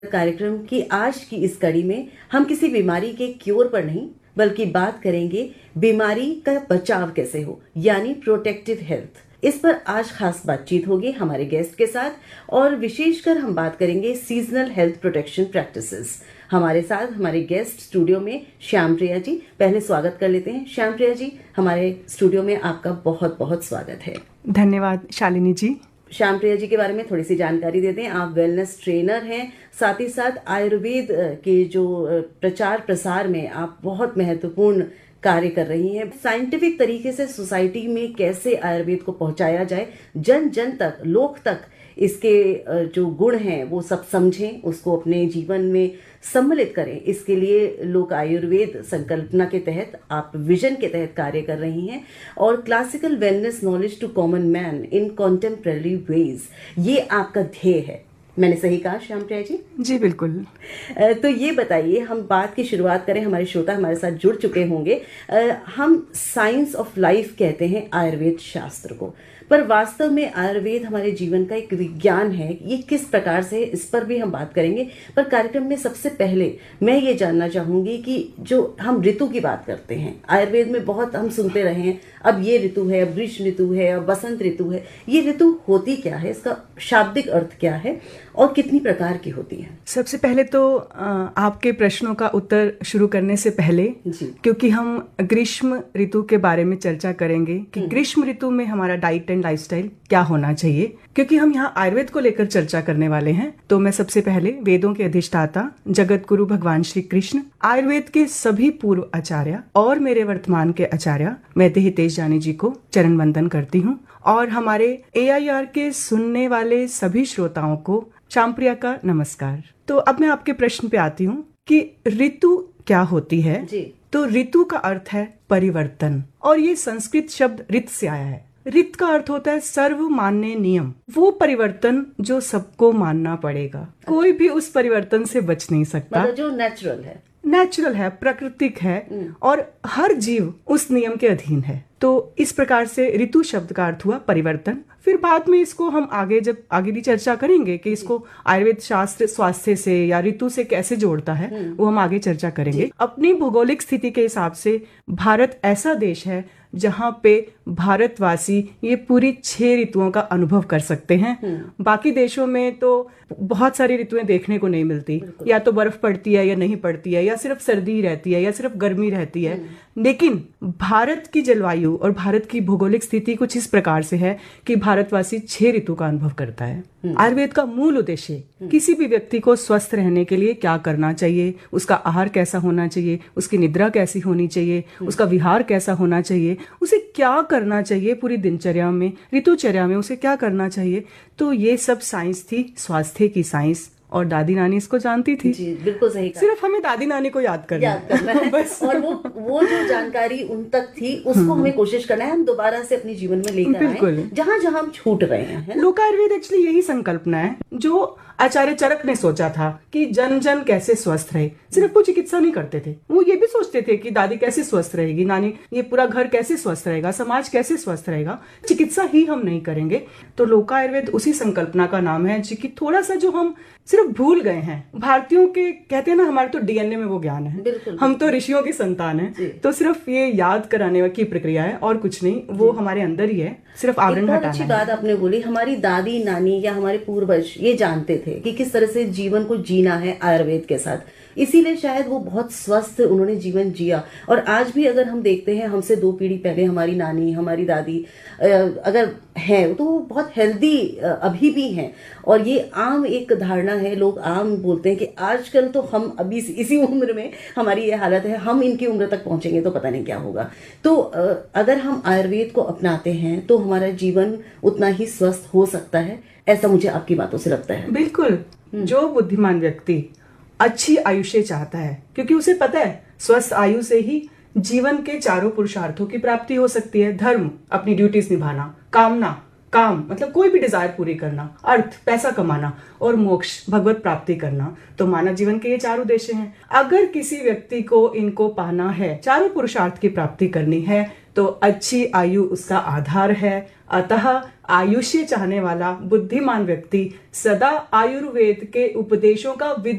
कार्यक्रम की आज की इस कड़ी में हम किसी बीमारी के क्योर पर नहीं बल्कि बात करेंगे बीमारी का बचाव कैसे हो, यानी प्रोटेक्टिव हेल्थ। इस पर आज खास बातचीत होगी हमारे गेस्ट के साथ और विशेषकर हम बात करेंगे सीजनल हेल्थ प्रोटेक्शन प्रैक्टिसेस। हमारे साथ हमारे गेस्ट स्टूडियो में श्याम प्रिया जी। पहले स्वागत कर लेते हैं। श्याम प्रिया जी, हमारे स्टूडियो में आपका बहुत बहुत स्वागत है। धन्यवाद शालिनी जी। श्याम प्रिया जी के बारे में थोड़ी सी जानकारी देते हैं। आप वेलनेस ट्रेनर हैं, साथ ही साथ आयुर्वेद के जो प्रचार प्रसार में आप बहुत महत्वपूर्ण कार्य कर रही हैं। साइंटिफिक तरीके से सोसाइटी में कैसे आयुर्वेद को पहुंचाया जाए, जन जन तक, लोक तक इसके जो गुण हैं वो सब समझें, उसको अपने जीवन में सम्मिलित करें। इसके लिए लोक आयुर्वेद संकल्पना के तहत आप विजन के तहत कार्य कर रही हैं और classical wellness knowledge two common man in contemporary veg, ये आपका ध्येय है। मैंने सही कहा श्याम प्रिया जी? जी बिल्कुल। तो ये बताइए, हम बात की शुरुआत करें। हमारे श्रोता हमारे साथ जुड़ चुके होंगे। हम साइंस ऑफ लाइफ कहते हैं आयुर्वेद शास्त्र को, पर वास्तव में आयुर्वेद हमारे जीवन का एक विज्ञान है। ये किस प्रकार से, इस पर भी हम बात करेंगे। पर कार्यक्रम में सबसे पहले मैं ये जानना चाहूंगी कि जो हम ऋतु की बात करते हैं, आयुर्वेद में बहुत हम सुनते रहे हैं, अब ये ऋतु है, अब ग्रीष्म ऋतु है, अब बसंत ऋतु है। ये ऋतु होती क्या है, इसका शाब्दिक अर्थ क्या है और कितनी प्रकार की होती है? सबसे पहले तो आपके प्रश्नों का उत्तर शुरू करने से पहले, क्योंकि हम ग्रीष्म ऋतु के बारे में चर्चा करेंगे कि ग्रीष्म ऋतु में हमारा डाइट एंड लाइफस्टाइल क्या होना चाहिए, क्योंकि हम यहाँ आयुर्वेद को लेकर चर्चा करने वाले हैं, तो मैं सबसे पहले वेदों के अधिष्ठाता जगत गुरु भगवान श्री कृष्ण, आयुर्वेद के सभी पूर्व आचार्य और मेरे वर्तमान के आचार्य वैद्य हितेश जानी जी को चरण वंदन करती हूँ और हमारे AIR के सुनने वाले सभी श्रोताओं को श्याम प्रिया का नमस्कार। तो अब मैं आपके प्रश्न पे आती हूँ कि ऋतु क्या होती है जी। तो ऋतु का अर्थ है परिवर्तन, और ये संस्कृत शब्द ऋत से आया है। ऋत का अर्थ होता है सर्व मान्य नियम, वो परिवर्तन जो सबको मानना पड़ेगा। कोई भी उस परिवर्तन से बच नहीं सकता, मतलब जो नेचुरल है, प्राकृतिक है और हर जीव उस नियम के अधीन है। तो इस प्रकार से ऋतु शब्द का अर्थ हुआ परिवर्तन। फिर बाद में इसको हम आगे भी चर्चा करेंगे कि इसको आयुर्वेद शास्त्र स्वास्थ्य से या ऋतु से कैसे जोड़ता है, वो हम आगे चर्चा करेंगे। अपनी भौगोलिक स्थिति के हिसाब से भारत ऐसा देश है जहाँ पे भारतवासी ये पूरी 6 ऋतुओं का अनुभव कर सकते हैं। बाकी देशों में तो बहुत सारी ऋतुएं देखने को नहीं मिलती, या तो बर्फ पड़ती है या नहीं पड़ती है, या सिर्फ सर्दी रहती है या सिर्फ गर्मी रहती है। लेकिन भारत की जलवायु और भारत की भौगोलिक स्थिति कुछ इस प्रकार से है कि भारतवासी 6 ऋतु का अनुभव करता है। आयुर्वेद का मूल उद्देश्य किसी भी व्यक्ति को स्वस्थ रहने के लिए क्या करना चाहिए, उसका आहार कैसा होना चाहिए, उसकी निद्रा कैसी होनी चाहिए, उसका विहार कैसा होना चाहिए, उसे क्या करना चाहिए पूरी दिनचर्या में, ऋतुचर्या में उसे क्या करना चाहिए। तो ये सब साइंस थी, स्वास्थ्य की साइंस, और दादी नानी इसको जानती थी। जी बिल्कुल सही कहा। सिर्फ हमें दादी नानी को याद करना है बस। और वो जो जानकारी उन तक थी उसको हमें कोशिश करना है हम दोबारा से अपने जीवन में लेकर आए, जहाँ जहाँ हम छूट रहे हैं। लोक आयुर्वेद एक्चुअली यही संकल्पना है जो आचार्य चरक ने सोचा था कि जन जन कैसे स्वस्थ रहे। सिर्फ वो चिकित्सा नहीं करते थे, वो ये भी सोचते थे कि दादी कैसे स्वस्थ रहेगी, नानी, ये पूरा घर कैसे स्वस्थ रहेगा, समाज कैसे स्वस्थ रहेगा। चिकित्सा ही हम नहीं करेंगे। तो लोक आयुर्वेद उसी संकल्पना का नाम है कि थोड़ा सा जो हम सिर्फ भूल गए हैं। भारतीयों के कहते हैं ना, हमारे तो DNA में वो ज्ञान है, हम तो ऋषियों की संतान है, तो सिर्फ ये याद कराने की प्रक्रिया है और कुछ नहीं, वो हमारे अंदर ही है, सिर्फ आवरण हटाना है। अच्छी बात आपने बोली। हमारी दादी नानी या हमारे पूर्वज ये जानते थे कि किस तरह से जीवन को जीना है आयुर्वेद के साथ, इसीलिए शायद वो बहुत स्वस्थ उन्होंने जीवन जिया। और आज भी अगर हम देखते हैं, हमसे 2 पीढ़ी पहले हमारी नानी, हमारी दादी अगर है तो वो बहुत हेल्दी अभी भी हैं। और ये आम एक धारणा है, लोग आम बोलते हैं कि आजकल तो हम अभी इसी उम्र में हमारी ये हालत है, हम इनकी उम्र तक पहुंचेंगे तो पता नहीं क्या होगा। तो अगर हम आयुर्वेद को अपनाते हैं तो हमारा जीवन उतना ही स्वस्थ हो सकता है, ऐसा मुझे आपकी बातों से लगता है। बिल्कुल। जो बुद्धिमान व्यक्ति अच्छी आयुष्य चाहता है, क्योंकि उसे पता है स्वस्थ आयु से ही जीवन के चारों पुरुषार्थों की प्राप्ति हो सकती है। धर्म, अपनी ड्यूटीज निभाना, काम मतलब कोई भी डिजायर पूरी करना, अर्थ, पैसा कमाना, और मोक्ष, भगवत प्राप्ति करना। तो मानव जीवन के ये 4 उद्देश्य हैं। अगर किसी व्यक्ति को इनको पाना है, चारों पुरुषार्थ की प्राप्ति करनी है, तो अच्छी आयु उसका आधार है। अतः आयुष्य चाहने वाला बुद्धिमान व्यक्ति सदा आयुर्वेद के उपदेशों का